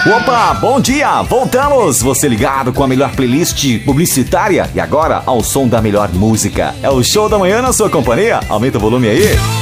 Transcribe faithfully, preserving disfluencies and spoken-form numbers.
Opa, bom dia! Voltamos! Você ligado com a melhor playlist publicitária e agora ao som da melhor música. É o Show da Manhã na sua companhia? Aumenta o volume aí.